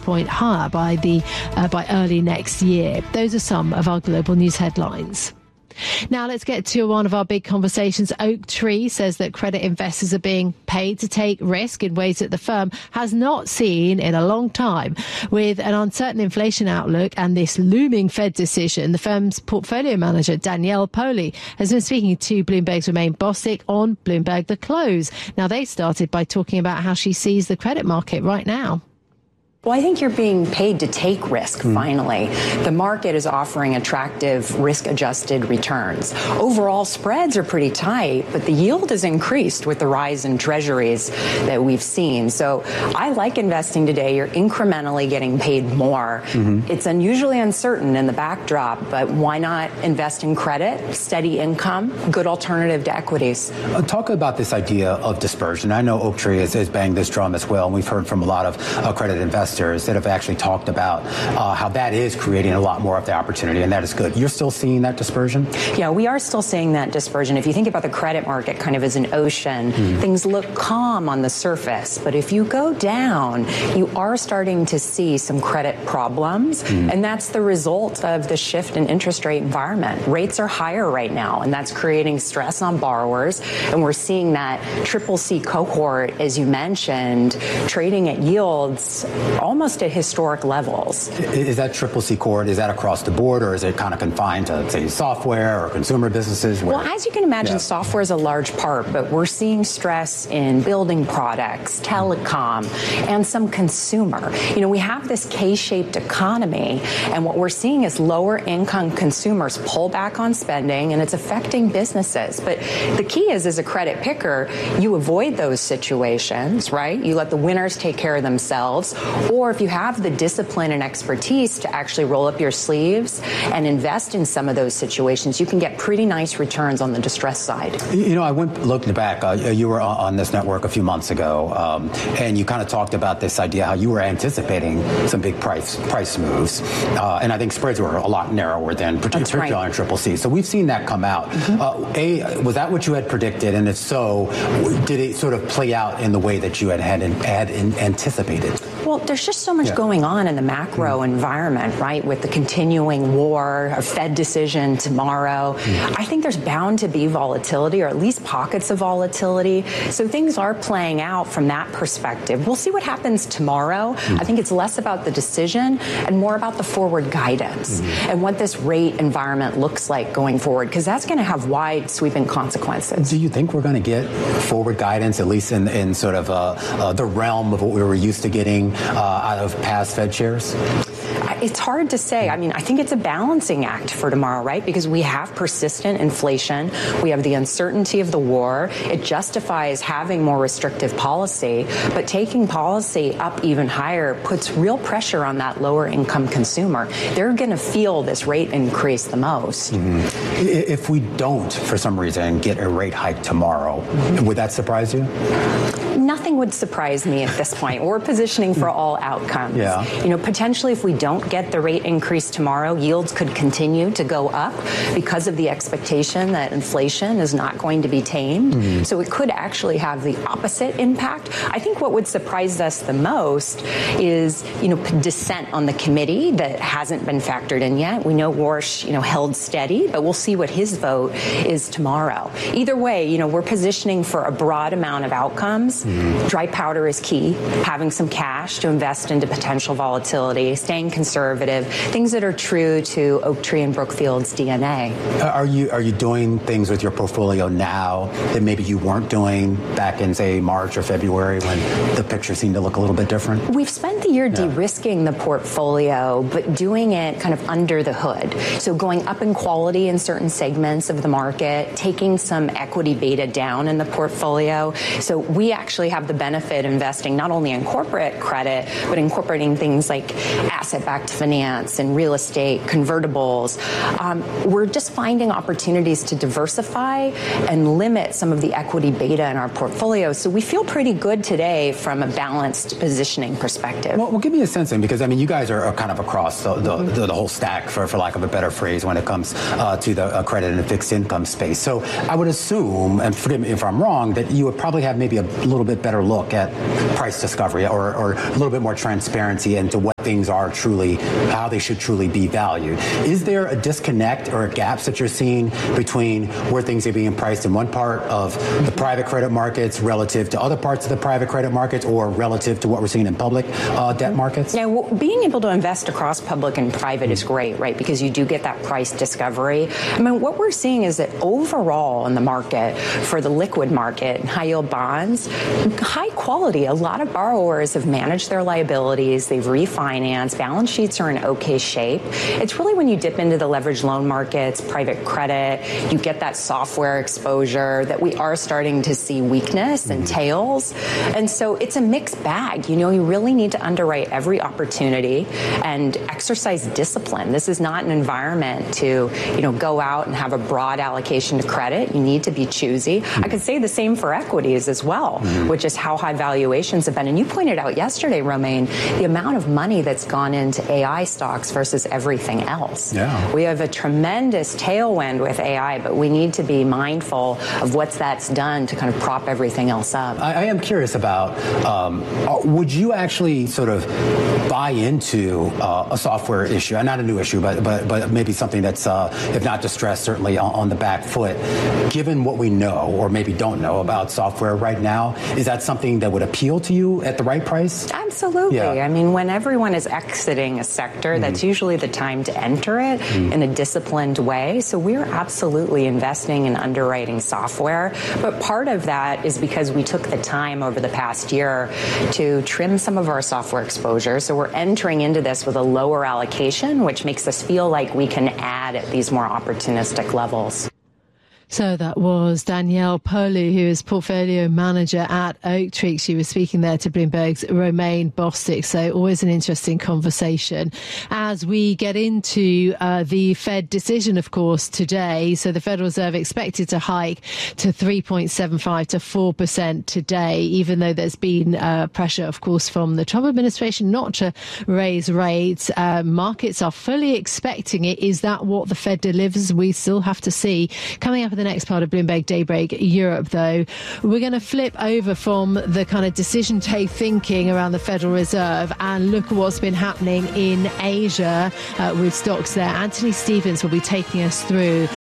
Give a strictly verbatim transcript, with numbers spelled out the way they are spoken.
point higher by the uh, by early next year. Those are some of our global news headlines. Now let's get to one of our big conversations. Oaktree says that credit investors are being paid to take risk in ways that the firm has not seen in a long time. With an uncertain inflation outlook and this looming Fed decision, the firm's portfolio manager, Danielle Poley, has been speaking to Bloomberg's Romain Bostic on Bloomberg The Close. Now, they started by talking about how she sees the credit market right now. Well, I think you're being paid to take risk, mm. finally. The market is offering attractive risk-adjusted returns. Overall, spreads are pretty tight, but the yield has increased with the rise in treasuries that we've seen. So I like investing today. You're incrementally getting paid more. Mm-hmm. It's unusually uncertain in the backdrop, but why not invest in credit, steady income, good alternative to equities? Uh, talk about this idea of dispersion. I know Oaktree has, has banged this drum as well, and we've heard from a lot of uh, credit investors that have actually talked about uh, how that is creating a lot more of the opportunity, and that is good. You're still seeing that dispersion? Yeah, we are still seeing that dispersion. If you think about the credit market kind of as an ocean, mm. things look calm on the surface, but if you go down, you are starting to see some credit problems, mm. and that's the result of the shift in interest rate environment. Rates are higher right now, and that's creating stress on borrowers, and we're seeing that triple C cohort, as you mentioned, trading at yields almost at historic levels. Is that triple C cohort, is that across the board, or is it kind of confined to, say, software or consumer businesses? Where? Well, as you can imagine, yeah. software is a large part, but we're seeing stress in building products, telecom, and some consumer. You know, we have this K-shaped economy, and what we're seeing is lower income consumers pull back on spending, and it's affecting businesses. But the key is, as a credit picker, you avoid those situations, right? You let the winners take care of themselves. Or if you have the discipline and expertise to actually roll up your sleeves and invest in some of those situations, you can get pretty nice returns on the distress side. You know, I went looking back. Uh, you were on this network a few months ago, um, and you kind of talked about this idea how you were anticipating some big price price moves, uh, and I think spreads were a lot narrower than particularly on Triple C. So we've seen that come out. Mm-hmm. uh, a, was that what you had predicted, and if so, did it sort of play out in the way that you had had, had anticipated? Well, there's just so much yeah. going on in the macro mm. environment, right, with the continuing war, a Fed decision tomorrow. Mm. I think there's bound to be volatility, or at least pockets of volatility. So things are playing out from that perspective. We'll see what happens tomorrow. Mm. I think it's less about the decision and more about the forward guidance mm. and what this rate environment looks like going forward, because that's going to have wide sweeping consequences. Do you think we're going to get forward guidance, at least in, in sort of uh, uh, the realm of what we were used to getting Uh, out of past Fed chairs? It's hard to say. I mean, I think it's a balancing act for tomorrow, right? Because we have persistent inflation. We have the uncertainty of the war. It justifies having more restrictive policy, but taking policy up even higher puts real pressure on that lower income consumer. They're going to feel this rate increase the most. Mm-hmm. If we don't, for some reason, get a rate hike tomorrow, mm-hmm. would that surprise you? Nothing would surprise me at this point. We're positioning for all outcomes. Yeah. You know, potentially if we don't get the rate increase tomorrow, yields could continue to go up because of the expectation that inflation is not going to be tamed. Mm-hmm. So it could actually have the opposite impact. I think what would surprise us the most is, you know, dissent on the committee that hasn't been factored in yet. We know Warsh, you know, held steady, but we'll see what his vote is tomorrow. Either way, you know, we're positioning for a broad amount of outcomes. Mm-hmm. Dry powder is key. Having some cash to invest into potential volatility, staying conservative, things that are true to Oaktree and Brookfield's D N A. Are you are you doing things with your portfolio now that maybe you weren't doing back in, say, March or February when the picture seemed to look a little bit different? We've spent the year yeah. de-risking the portfolio, but doing it kind of under the hood. So going up in quality in certain segments of the market, taking some equity beta down in the portfolio. So we actually have the benefit of investing not only in corporate credit, but incorporating things like asset-backed finance and real estate, convertibles. Um, we're just finding opportunities to diversify and limit some of the equity beta in our portfolio. So we feel pretty good today from a balanced positioning perspective. Well, well give me a sense then, because, I mean, you guys are, are kind of across the, the, mm-hmm. the, the whole stack, for, for lack of a better phrase, when it comes uh, to the uh, credit and fixed income space. So I would assume, and forgive me if I'm wrong, that you would probably have maybe a little bit better look at price discovery, or, or a little bit more transparency into what things are truly, how they should truly be valued. Is there a disconnect or a gaps that you're seeing between where things are being priced in one part of the private credit markets relative to other parts of the private credit markets, or relative to what we're seeing in public uh, debt markets? Yeah, well, being able to invest across public and private is great, right? Because you do get that price discovery. I mean, what we're seeing is that overall in the market for the liquid market, high yield bonds, high quality. A lot of borrowers have managed their liabilities. They've refinanced. Balance sheets are in okay shape. It's really when you dip into the leveraged loan markets, private credit, you get that software exposure that we are starting to see weakness and tails. And so it's a mixed bag. You know, you really need to underwrite every opportunity and exercise discipline. This is not an environment to, you know, go out and have a broad allocation to credit. You need to be choosy. Mm-hmm. I could say the same for equities as well, mm-hmm. which is how high valuations have been. And you pointed out yesterday, Romaine, the amount of money that's gone into A I stocks versus everything else. Yeah. We have a tremendous tailwind with A I, but we need to be mindful of what that's done to kind of prop everything else up. I, I am curious about, um, would you actually sort of buy into uh, a software issue, not a new issue, but but, but maybe something that's, uh, if not distressed, certainly on, on the back foot, given what we know or maybe don't know about software right now? Is that something that would appeal to you at the right price? Absolutely. Yeah. I mean, when everyone is exiting a sector, mm. that's usually the time to enter it mm. in a disciplined way. So we're absolutely investing in underwriting software. But part of that is because we took the time over the past year to trim some of our software exposure. So we're entering into this with a lower allocation, which makes us feel like we can add at these more opportunistic levels. So that was Danielle Polu, who is portfolio manager at Oaktree. She was speaking there to Bloomberg's Romaine Bostick. So always an interesting conversation as we get into uh, the Fed decision, of course, today. So the Federal Reserve expected to hike to three point seven five to four percent today, even though there's been uh, pressure, of course, from the Trump administration not to raise rates. Uh, markets are fully expecting it. Is that what the Fed delivers? We still have to see. Coming up at the next part of Bloomberg Daybreak Europe, though, we're going to flip over from the kind of decision day thinking around the Federal Reserve and look at what's been happening in Asia uh, with stocks there. Anthony Stevens will be taking us through